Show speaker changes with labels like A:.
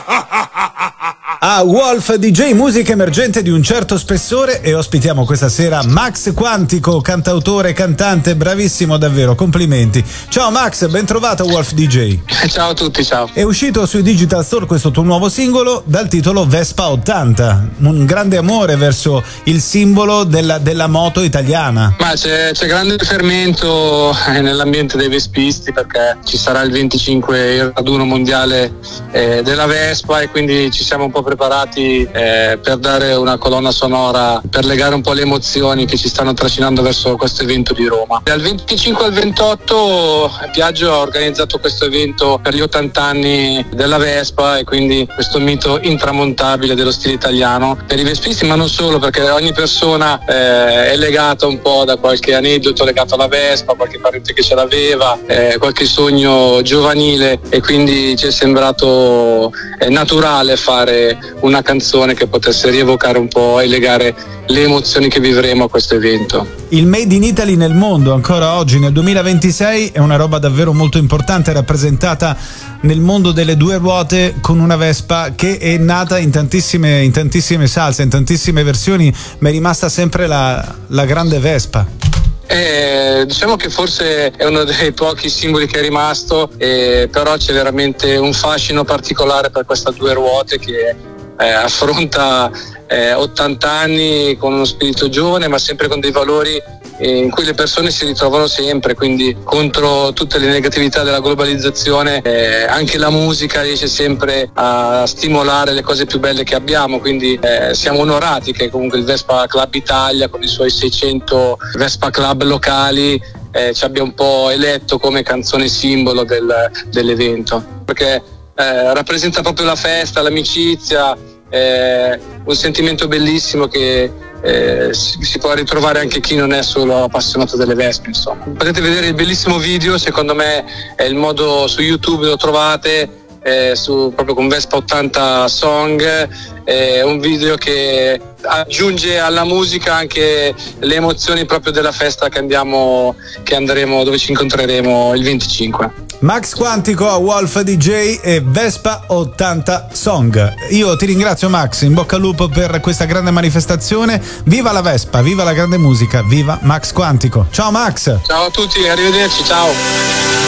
A: A Wolf DJ, musica emergente di un certo spessore, e ospitiamo questa sera Max Quantico, cantautore e cantante, bravissimo davvero, complimenti. Ciao Max, ben trovato a Wolf DJ.
B: Ciao a tutti, ciao.
A: È uscito sui Digital Store questo tuo nuovo singolo dal titolo Vespa 80, un grande amore verso il simbolo della moto italiana.
B: Ma c'è grande fermento nell'ambiente dei vespisti, perché ci sarà il 25 il raduno mondiale della Vespa, e quindi ci siamo un po' preparati per dare una colonna sonora, per legare un po' le emozioni che ci stanno trascinando verso questo evento di Roma. Dal 25 al 28 Piaggio ha organizzato questo evento per gli 80 anni della Vespa, e quindi questo mito intramontabile dello stile italiano per i vespisti, ma non solo, perché ogni persona è legata un po' da qualche aneddoto legato alla Vespa, qualche parente che ce l'aveva, qualche sogno giovanile, e quindi ci è sembrato naturale fare una canzone che potesse rievocare un po' e legare le emozioni che vivremo a questo evento.
A: Il Made in Italy nel mondo, ancora oggi nel 2026, è una roba davvero molto importante, rappresentata nel mondo delle due ruote con una Vespa che è nata in tantissime salse, in tantissime versioni, ma è rimasta sempre la grande Vespa.
B: Diciamo che forse è uno dei pochi simboli che è rimasto, però c'è veramente un fascino particolare per questa due ruote che affronta 80 anni con uno spirito giovane, ma sempre con dei valori in cui le persone si ritrovano sempre, quindi contro tutte le negatività della globalizzazione anche la musica riesce sempre a stimolare le cose più belle che abbiamo, quindi siamo onorati che comunque il Vespa Club Italia, con i suoi 600 Vespa Club locali, ci abbia un po' eletto come canzone simbolo dell'evento, perché rappresenta proprio la festa, l'amicizia, un sentimento bellissimo che si può ritrovare anche chi non è solo appassionato delle Vespe, insomma. Potete vedere il bellissimo video, secondo me è il modo, su YouTube lo trovate, proprio con Vespa 80 Song, un video che aggiunge alla musica anche le emozioni proprio della festa che andremo, dove ci incontreremo il 25.
A: Max Quantico a Wolf DJ e Vespa 80 Song. Io ti ringrazio Max, in bocca al lupo per questa grande manifestazione. Viva la Vespa, viva la grande musica, viva Max Quantico. Ciao Max.
B: Ciao a tutti, arrivederci, ciao.